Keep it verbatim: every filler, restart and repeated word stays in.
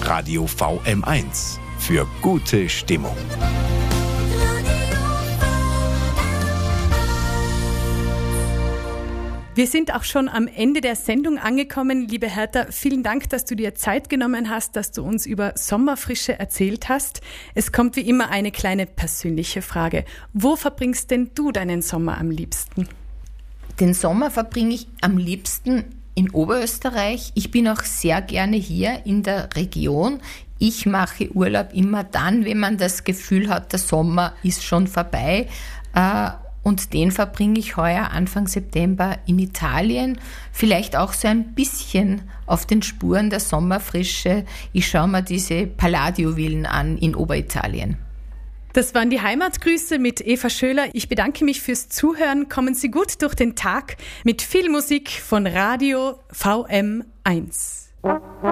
Radio V M eins. Für gute Stimmung. Wir sind auch schon am Ende der Sendung angekommen. Liebe Hertha, vielen Dank, dass du dir Zeit genommen hast, dass du uns über Sommerfrische erzählt hast. Es kommt wie immer eine kleine persönliche Frage. Wo verbringst denn du deinen Sommer am liebsten? Den Sommer verbringe ich am liebsten in Oberösterreich. Ich bin auch sehr gerne hier in der Region. Ich mache Urlaub immer dann, wenn man das Gefühl hat, der Sommer ist schon vorbei. Und den verbringe ich heuer Anfang September in Italien. Vielleicht auch so ein bisschen auf den Spuren der Sommerfrische. Ich schaue mir diese Palladio-Villen an in Oberitalien. Das waren die Heimatgrüße mit Eva Schöler. Ich bedanke mich fürs Zuhören. Kommen Sie gut durch den Tag mit viel Musik von Radio V M eins.